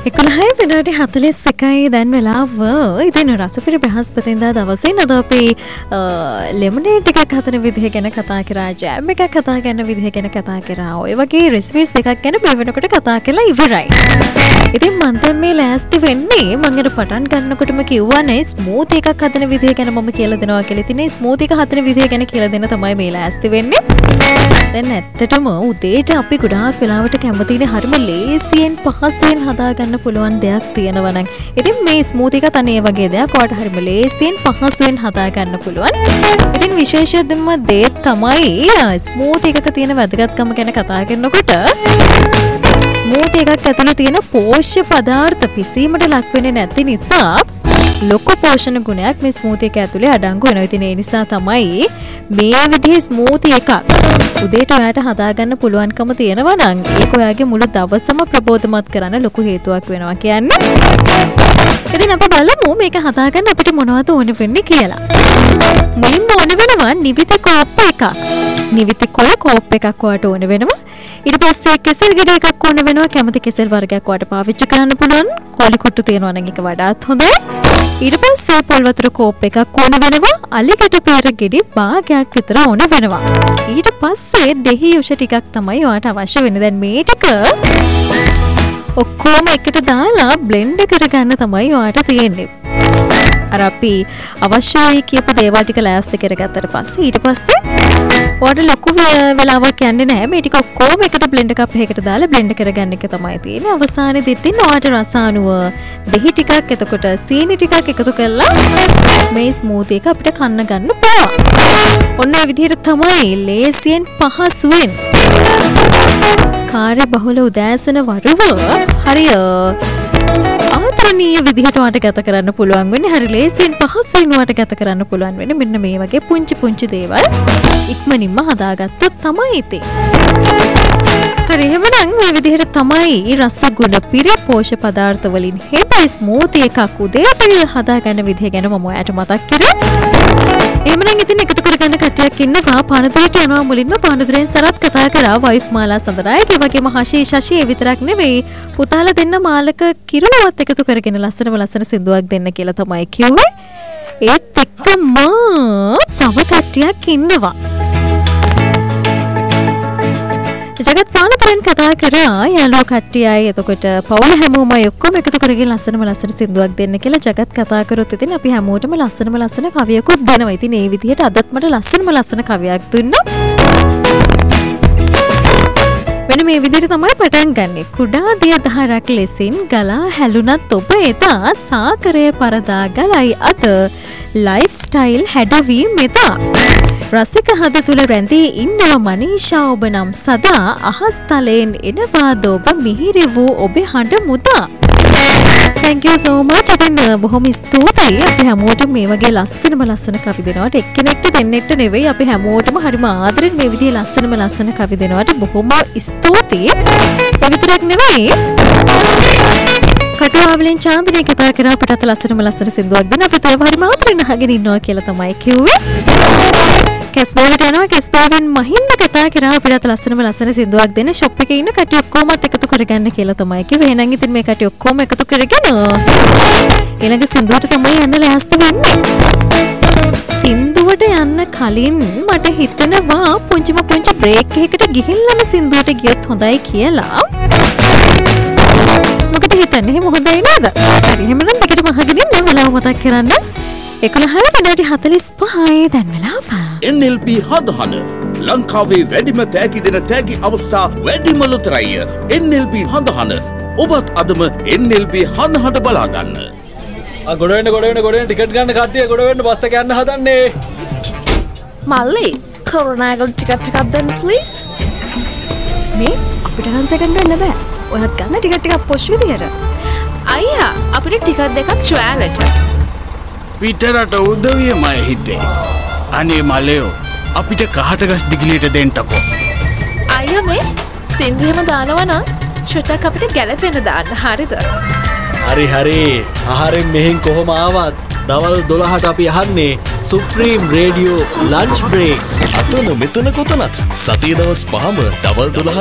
11:41 දැන් වෙලාව. ඉතින් රසපිරි බ්‍රහස්පතින්දා දවසේ නේද අපි ලෙමනේඩ් එකක් හදන විදිහ ගැන කතා කරා, ජෑම් එකක් හදා ගන්න විදිහ ගැන කතා කරා. ඔය වගේ රෙසිපීස් දෙකක් ගැන මේ වෙනකොට කතා කරලා ඉවරයි. ඉතින් මම දැන් මේ ලෑස්ති වෙන්නේ මම අර පටන් ගන්නකොටම කිව්වනේ ස්මූති එකක් හදන විදිහ ගැන මම කියලා දෙනවා කියලා. ඉතින් ස්මූති එක හදන විදිහ ගැන කියලා දෙන්න තමයි මේ ලෑස්ති වෙන්නේ. දැන් ඇත්තටම උදේට අපි ගොඩාක් වෙලාවට කැමතිනේ හරිම ලේසියෙන් පහසුවෙන් හදා ගන්න පුළුවන් දෙයක් තියෙනවා නම්. ඉතින් මේ ස්මූති එක තනේ වගේ දෙයක් ඔයාලට හරිම ලේසියෙන් පහසුවෙන් හදා ගන්න පුළුවන්. ඉතින් විශේෂයෙන්ම දේ තමයි ස්මූති එකක තියෙන වැදගත්කම ගැන කතා කරනකොට ස්මූති එකක් ඇතුළේ තියෙන පෝෂ්‍ය පදාර්ථ පිසීමට ලක් වෙන්නේ නැති නිසා ලොකු පෝෂණ ගුණයක් මේ ස්මූති එක ඇතුලේ අඩංගු වෙනවා. ඉතින් ඒ නිසා තමයි මේ විදිහේ ස්මූති එකක් උදේට ඔයාලට හදාගන්න පුළුවන්කම තියෙනවා නම් ඒක ඔයාගේ මුළු දවසම ප්‍රබෝධමත් කරන්න ලොකු හේතුවක් වෙනවා කියන්නේ. ඉතින් අපි බලමු මේක හදාගන්න අපිට මොනවද ඕන වෙන්නේ කියලා. මුලින්ම ඕන වෙනවා නිවිති කෝප් එකක්. නිවිති කොළ කෝප් එකක් ඔයාලට ඕන වෙනවා. ඊට පස්සේ කෙසෙල් ගෙඩි එකක් ඕන වෙනවා. කැමති කෙසෙල් වර්ගයක් ඔයාලට පාවිච්චි කරන්න පුළුවන්. කොළි කොට්ටු තියෙනවා නම් ඒක වඩාත් හොඳයි. ඊට පස්සේ පොල් වතුර කෝප් එකක් ඕන වෙනවා. අලිගැට පෙර ගෙඩි භාගයක් විතර ඕන වෙනවා. ඊට පස්සේ දෙහි යුෂ ටිකක් තමයි ඔයාලට අවශ්‍ය වෙන්නේ. දැන් මේ ටික ඔක්කොම එකට දාලා බ්ලෙන්ඩ් කරගන්න තමයි ඔයාලට තියෙන්නේ. අර අපි අවශ්‍යයි කියපු දේවල් ටික ලෑස්ති කරගත්තට පස්සේ ඊට පස්සේ ඔයාලට ලොකු වෙලාවක් යන්නේ නැහැ. මේ ටික ඔක්කොම එකට බ්ලෙන්ඩ් එකක් එකකට දාලා බ්ලෙන්ඩ් කරගන්න එක තමයි තියෙන්නේ. අවසානයේදී ඉතින් ඔයාලට රස අණුව දෙහි ටිකක් එතකොට සීනි ටිකක් එකතු කරලා මේ ස්මූති එක අපිට කන්න ගන්න පුළුවන්. ඔන්න ඔය විදිහට තමයි ලේසියෙන් පහසුවෙන් කාර්ය බහුල උදෑසන වරුව හරිය ආදරණීය විදිහට වට ගත කරන්න පුළුවන් වෙන්නේ. හරි ලේසියෙන් පහසුවෙන් වට ගත කරන්න පුළුවන් වෙන්නේ මෙන්න මේ වගේ පුංචි දේවල් ඉක්මනින්ම හදාගත්තොත් තමයි ඉතින්. හරි එහෙමනම් මේ විදිහට තමයි රස ගුණ පිරි පෝෂ්‍ය පදාර්ථ වලින් හේතු ස්මූති එකක් උදේට හදාගන්න විදිහ ගැන මම ඔයාලට මතක් කරා. එහෙමනම් ඉතින් එකතු කරගන්න කට්ටියක් ඉන්නවා. පානදුරට යනවා. මුලින්ම පානදුරෙන් සරත් කතා කරා වයිෆ් මාලා සඳරායි. ඒ වගේම හෂී ශෂී ඒ විතරක් නෙවෙයි පුතාලා දෙන්න මාලක කිරුණවත් එකතු කරගෙන ලස්සන සින්දුවක් දෙන්න කියලා තමයි කිව්වේ. ඒත් එක්කම තව කට්ටියක් ඉන්නවා. ජගත් පානදුරෙන් කතා කරා යාළුවෝ කට්ටියයි එතකොට පවුල හැමෝම ඔක්කොම එකතු කරගෙන ලස්සන සින්දුවක් දෙන්න කියලා ජගත් කතා කරොත් ඉතින් අපි හැමෝටම ලස්සන කවියකුත් දෙනවා. ඉතින් ඒ විදිහට අදත් මට ලස්සන කවියක් දුන්නා. මෙන්න මේ විදිහට තමයි පටන් ගන්නෙ. කුඩා දිය දහරක් ලෙසින් ගලා හැලුණත් ඔබ එදා සාකරය පරදා ගලයි අද ලයිෆ් ස්ටයිල් හැඩවී මෙදා රසික හද තුල රැඳී ඉන්නවා මනීෂා ඔබ නම් සදා අහස් තලයෙන් එනවාද ඔබ මිහිරි වූ ඔබේ හඬ මුදා. Thank you so much. ඉතින් බොහොම ස්තුතියි. අපි හැමෝටම මේ වගේ ලස්සන කවි දෙනවට එක්කෙනෙක්ට දෙන්නෙක්ට නෙවෙයි අපි හැමෝටම හරිම ආදරෙන් මේ විදිහේ ලස්සන කවි දෙනවට බොහොම ස්තුතියි. ඒ විතරක් නෙවෙයි කටුවාවලින් චාන්දිනිය කතා කරා අපිටත් ලස්සන සින්දුවක් දෙන්න අපිට ඒව හරිම ආදරෙන් අහගෙන ඉන්නවා කියලා තමයි කිව්වේ. කැස්බෑවට යනවා. කැස්බෑවෙන් මහින්ද කතා කරා අපිටත් ලස්සන සින්දුවක් දෙන්න ෂොප් එකේ ඉන්න කට්ටිය ඔක්කොමත් එකතු කරගන්න කියලා තමයි කිව්වේ. එහෙනම් ඉතින් මේ කට්ටිය ඔක්කොම එකතු කරගෙන ඊළඟ සින්දුවට තමයි යන්න ලෑස්ති වෙන්නේ. සින්දුවට යන්න කලින් මට හිතෙනවා පුංචි බ්‍රේක් එකකට ගිහිල්ලාම සින්දුවට ගියොත් හොඳයි කියලා. මොකද හිතන්නේ එහෙම හොඳයි නේද? හරි එහෙනම් දෙකටම අහගෙන ඉන්න වෙලාව මතක් කරන්න. 11:45 දැන් වෙලාව. NLP හදහන ලංකාවේ වැඩිම තෑගි දෙන තෑගි අවස්ථා වැඩිම ලොතරැය. NLP හදහන ඔබත් අදම NLP හදහන බලා ගන්න. ගොඩ වෙන්න ටිකට් ගන්න කට්ටිය ගොඩ වෙන්න බස් එක යන්න හදන්නේ. මල්ලි කරුණාකර ටිකට් එකක් දෙන්න ප්ලීස්. මේ අපිට නම් සෙකන්ඩ් වෙන්න බෑ. ඔයත් ගන්න ටිකට් එකක් පොෂ් විදියට. අයියා අපිට ටිකට් දෙකක් ට්‍රැවලට. පිටරට උදවිය මය හිතේ. අනේ මලයෝ අපිට කහටගස් දිගිලියට දෙන්නකෝ. අයියා මේ සින්දුවෙම දානවා නම් ෂොටක් අපිට ගැලපෙන දාන්න හරිද? හරි ආහාරයෙන් මෙහෙන් කොහොම ආවත් දවල් 12ට අපි අහන්නේ සුප්‍රීම් රේඩියෝ ලන්ච් බ්‍රේක්. අතන මෙතන කොතනත් සතිය දවස් 5ම දවල් 12